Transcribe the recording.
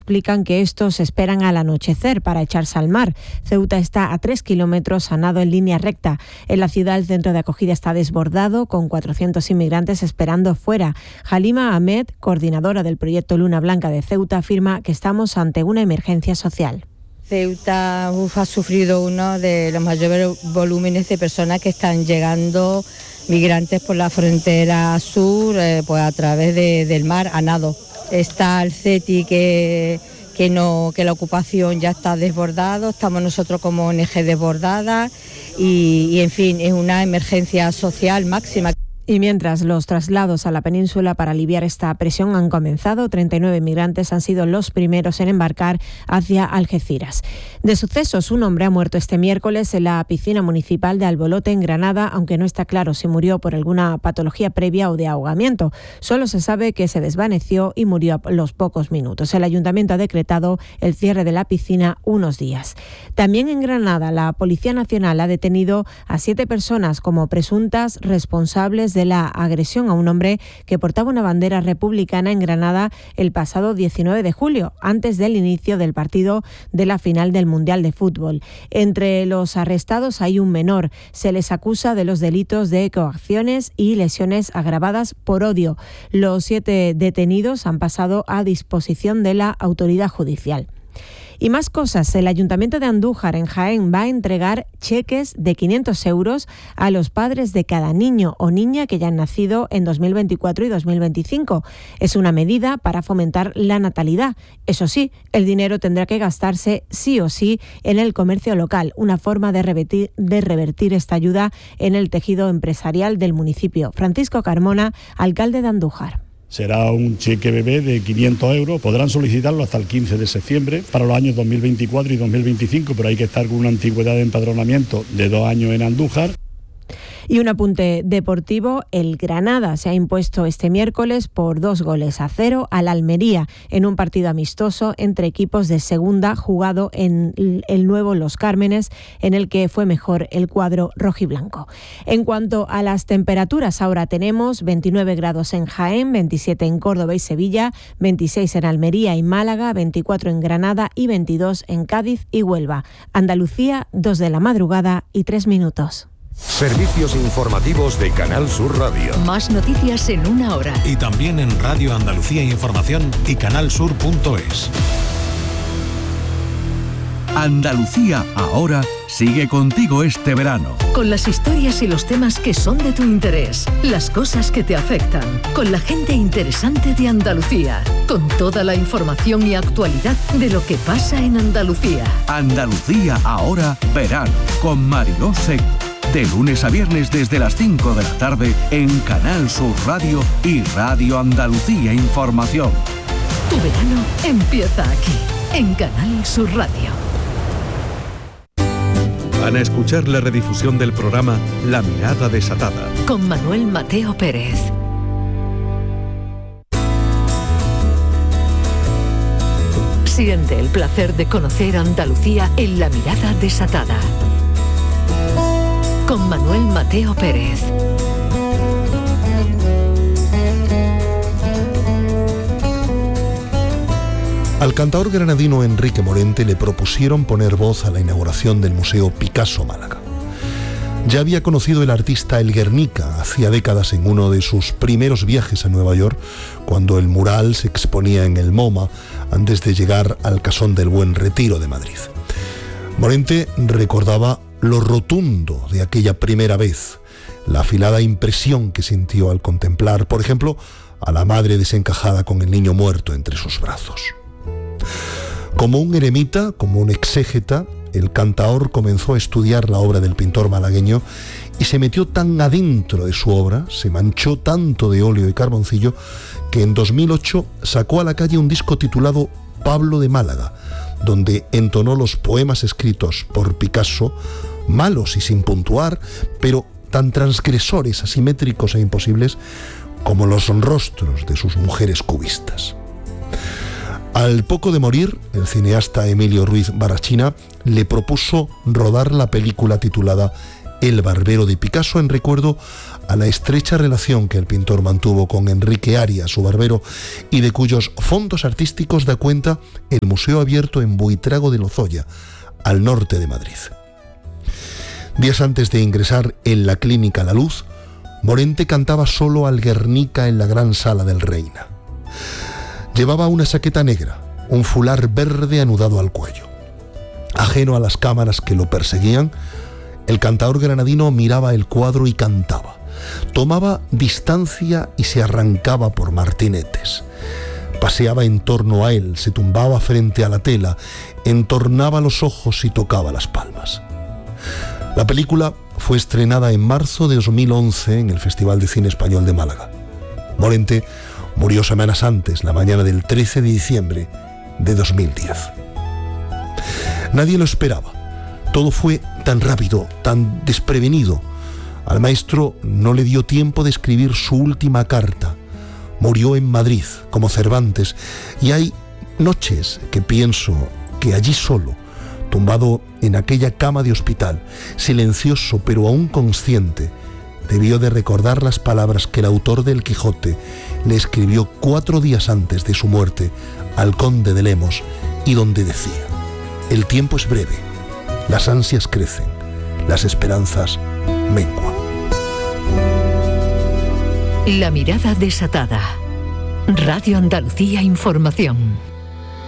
explican que estos esperan al anochecer para echarse al mar. Ceuta está a 3 kilómetros a nado en línea recta. En la ciudad el centro de acogida está desbordado, con 400 inmigrantes esperando fuera. Halima Ahmed, coordinadora del proyecto Luna Blanca de Ceuta, afirma que estamos ante una emergencia social. Ceuta ha sufrido uno de los mayores volúmenes de personas que están llegando, migrantes por la frontera sur, pues a través del mar a nado. Está el CETI que la ocupación ya está desbordado, estamos nosotros como ONG desbordada y en fin, es una emergencia social máxima. Y mientras los traslados a la península para aliviar esta presión han comenzado, 39 migrantes han sido los primeros en embarcar hacia Algeciras. De sucesos, un hombre ha muerto este miércoles en la piscina municipal de Albolote, en Granada, aunque no está claro si murió por alguna patología previa o de ahogamiento. Solo se sabe que se desvaneció y murió a los pocos minutos. El ayuntamiento ha decretado el cierre de la piscina unos días. También en Granada, la Policía Nacional ha detenido a 7 personas como presuntas responsables de la agresión a un hombre que portaba una bandera republicana en Granada el pasado 19 de julio, antes del inicio del partido de la final del Mundial de Fútbol. Entre los arrestados hay un menor. Se les acusa de los delitos de coacciones y lesiones agravadas por odio. Los 7 detenidos han pasado a disposición de la autoridad judicial. Y más cosas, el Ayuntamiento de Andújar, en Jaén, va a entregar cheques de 500 euros a los padres de cada niño o niña que ya han nacido en 2024 y 2025. Es una medida para fomentar la natalidad. Eso sí, el dinero tendrá que gastarse sí o sí en el comercio local, una forma de revertir esta ayuda en el tejido empresarial del municipio. Francisco Carmona, alcalde de Andújar. Será un cheque bebé de 500 euros. Podrán solicitarlo hasta el 15 de septiembre para los años 2024 y 2025, pero hay que estar con una antigüedad de empadronamiento de 2 años en Andújar. Y un apunte deportivo, el Granada se ha impuesto este miércoles por 2-0 al Almería en un partido amistoso entre equipos de segunda jugado en el nuevo Los Cármenes, en el que fue mejor el cuadro rojiblanco. En cuanto a las temperaturas, ahora tenemos 29 grados en Jaén, 27 en Córdoba y Sevilla, 26 en Almería y Málaga, 24 en Granada y 22 en Cádiz y Huelva. Andalucía, 2 de la madrugada y 3 minutos. Servicios informativos de Canal Sur Radio. Más noticias en 1 hora. Y también en Radio Andalucía Información y canalsur.es. Andalucía Ahora sigue contigo este verano. Con las historias y los temas que son de tu interés, las cosas que te afectan, con la gente interesante de Andalucía, con toda la información y actualidad de lo que pasa en Andalucía. Andalucía Ahora verano, con Mariló Seco. De lunes a viernes desde las 5 de la tarde en Canal Sur Radio y Radio Andalucía Información. Tu verano empieza aquí, en Canal Sur Radio. Van a escuchar la redifusión del programa La Mirada Desatada. Con Manuel Mateo Pérez. Siente el placer de conocer Andalucía en La Mirada Desatada. Con Manuel Mateo Pérez. Al cantaor granadino Enrique Morente le propusieron poner voz a la inauguración del Museo Picasso Málaga. Ya había conocido el artista el Guernica hacía décadas en uno de sus primeros viajes a Nueva York, cuando el mural se exponía en el MoMA antes de llegar al Casón del Buen Retiro de Madrid. Morente recordaba lo rotundo de aquella primera vez, la afilada impresión que sintió al contemplar, por ejemplo, a la madre desencajada con el niño muerto entre sus brazos. Como un eremita, como un exégeta, el cantaor comenzó a estudiar la obra del pintor malagueño y se metió tan adentro de su obra, se manchó tanto de óleo y carboncillo, que en 2008 sacó a la calle un disco titulado Pablo de Málaga, donde entonó los poemas escritos por Picasso, malos y sin puntuar, pero tan transgresores, asimétricos e imposibles como los rostros de sus mujeres cubistas. Al poco de morir, el cineasta Emilio Ruiz Barachina le propuso rodar la película titulada El barbero de Picasso, en recuerdo a la estrecha relación que el pintor mantuvo con Enrique Arias, su barbero, y de cuyos fondos artísticos da cuenta el Museo Abierto en Buitrago de Lozoya, al norte de Madrid. Días antes de ingresar en la Clínica La Luz, Morente cantaba solo al Guernica en la gran sala del Reina. Llevaba una chaqueta negra, un fular verde anudado al cuello. Ajeno a las cámaras que lo perseguían, el cantador granadino miraba el cuadro y cantaba. Tomaba distancia y se arrancaba por martinetes. Paseaba en torno a él, se tumbaba frente a la tela, entornaba los ojos y tocaba las palmas. La película fue estrenada en marzo de 2011 en el Festival de Cine Español de Málaga. Morente murió semanas antes, la mañana del 13 de diciembre de 2010. Nadie lo esperaba. Todo fue tan rápido, tan desprevenido. Al maestro no le dio tiempo de escribir su última carta. Murió en Madrid, como Cervantes, y hay noches que pienso que allí solo, tumbado en aquella cama de hospital, silencioso pero aún consciente, debió de recordar las palabras que el autor del Quijote le escribió 4 días antes de su muerte al conde de Lemos, y donde decía: el tiempo es breve, las ansias crecen, las esperanzas menguan. La mirada desatada. Radio Andalucía Información.